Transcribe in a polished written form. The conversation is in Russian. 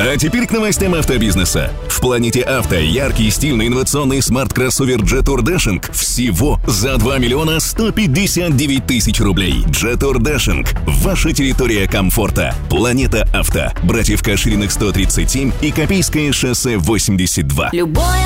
А теперь к новостям автобизнеса. В Планете Авто яркий, стильный, инновационный смарт-кроссовер Jetour Dashing всего за 2 миллиона 159 тысяч рублей. Jetour Dashing – ваша территория комфорта. Планета Авто. Братьев Кашириных 137 и Копейское шоссе 82. Любое